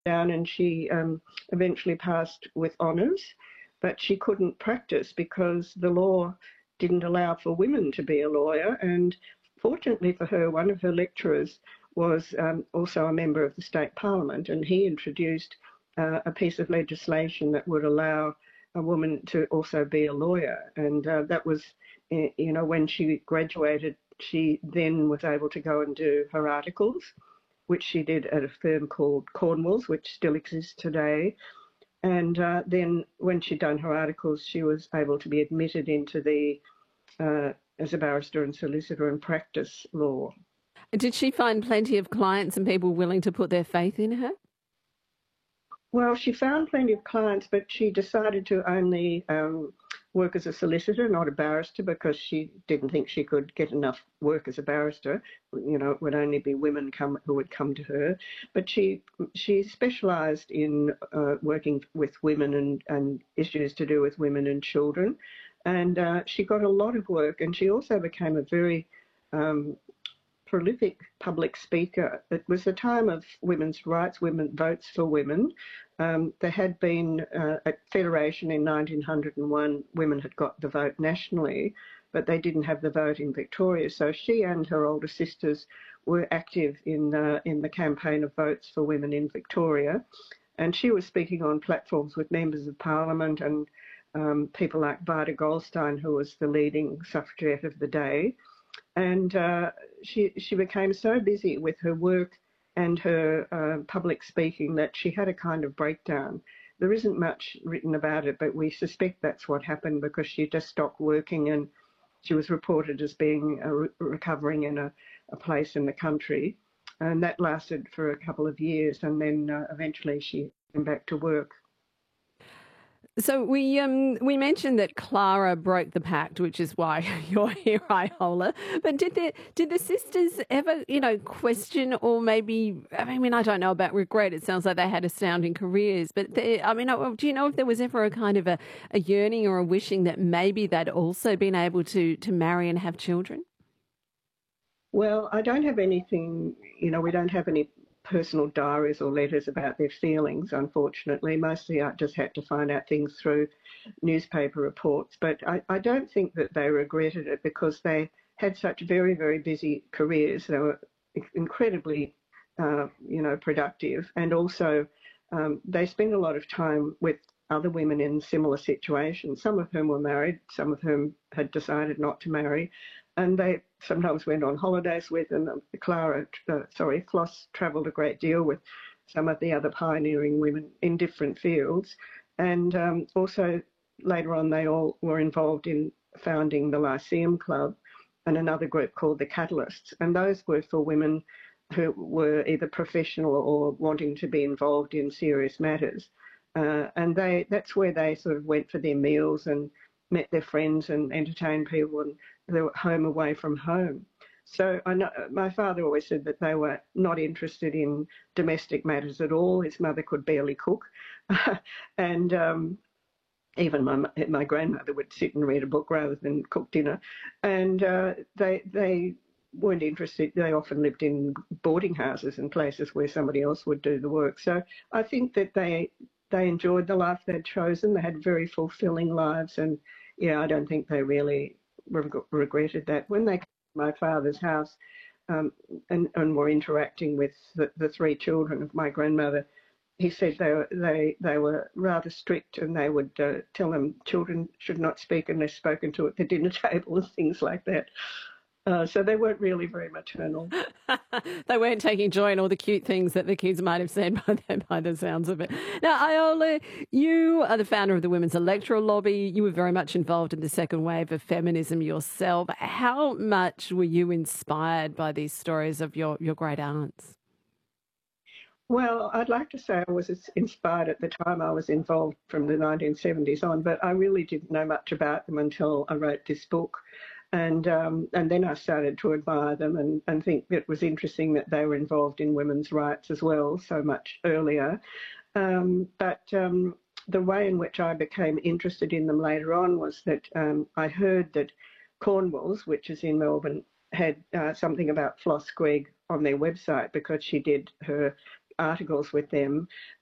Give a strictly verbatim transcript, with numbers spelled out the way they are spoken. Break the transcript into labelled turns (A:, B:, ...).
A: down, and she um, eventually passed with honours, but she couldn't practice because the law didn't allow for women to be a lawyer. And fortunately for her, one of her lecturers was um, also a member of the state parliament, and he introduced uh, a piece of legislation that would allow a woman to also be a lawyer. And uh, that was, you know, when she graduated, she then was able to go and do her articles, which she did at a firm called Cornwalls, which still exists today. And uh, then when she'd done her articles, she was able to be admitted into the, uh, as a barrister and solicitor and practice law.
B: Did she find plenty of clients and people willing to put their faith in her?
A: Well, she found plenty of clients, but she decided to only um, work as a solicitor, not a barrister, because she didn't think she could get enough work as a barrister. You know, it would only be women come who would come to her. But she she specialised in uh, working with women and, and issues to do with women and children. And uh, she got a lot of work, and she also became a very um, prolific public speaker. It was the time of women's rights, women votes for women. Um, there had been uh, at Federation in nineteen oh one, women had got the vote nationally, but they didn't have the vote in Victoria. So she and her older sisters were active in uh, in the campaign of votes for women in Victoria, and she was speaking on platforms with members of Parliament and um, people like Vida Goldstein, who was the leading suffragette of the day. And uh, she she became so busy with her work and her uh, public speaking that she had a kind of breakdown. There isn't much written about it, but we suspect that's what happened because she just stopped working, and she was reported as being uh, re- recovering in a, a place in the country. And that lasted for a couple of years, and then uh, eventually she came back to work.
B: So we um we mentioned that Clara broke the pact, which is why you're here, Iola. But did the did the sisters ever, you know, question or maybe? I mean, I don't know about regret. It sounds like they had astounding careers, but they, I mean, do you know if there was ever a kind of a, a yearning or a wishing that maybe they'd also been able to to marry and have children?
A: Well, I don't have anything. You know, we don't have any personal diaries or letters about their feelings, unfortunately. Mostly I just had to find out things through newspaper reports. But I, I don't think that they regretted it because they had such very, very busy careers. They were incredibly, uh, you know, productive. And also um, they spent a lot of time with other women in similar situations, some of whom were married, some of whom had decided not to marry. And they sometimes went on holidays with, and Clara, uh, sorry, Floss travelled a great deal with some of the other pioneering women in different fields. And um, also later on, they all were involved in founding the Lyceum Club and another group called the Catalysts. And those were for women who were either professional or wanting to be involved in serious matters. Uh, and they that's where they sort of went for their meals and met their friends and entertained people, and they were home away from home. So I know, my father always said that they were not interested in domestic matters at all. His mother could barely cook. and um, even my my grandmother would sit and read a book rather than cook dinner. And uh, they they weren't interested. They often lived in boarding houses and places where somebody else would do the work. So I think that they they enjoyed the life they'd chosen. They had very fulfilling lives, and yeah, I don't think they really reg- regretted that. When they came to my father's house um, and, and were interacting with the, the three children of my grandmother, he said they were, they, they were rather strict, and they would uh, tell them children should not speak unless spoken to at the dinner table and things like that. Uh, so they weren't really very maternal.
B: They weren't taking joy in all the cute things that the kids might have said by the, by the sounds of it. Now, Iola, you are the founder of the Women's Electoral Lobby. You were very much involved in the second wave of feminism yourself. How much were you inspired by these stories of your, your great aunts?
A: Well, I'd like to say I was inspired at the time I was involved from the nineteen seventies on, but I really didn't know much about them until I wrote this book. And um, and then I started to admire them and, and think it was interesting that they were involved in women's rights as well so much earlier. Um, but um, the way in which I became interested in them later on was that um, I heard that Cornwalls, which is in Melbourne, had uh, something about Floss Gregg on their website because she did her articles with them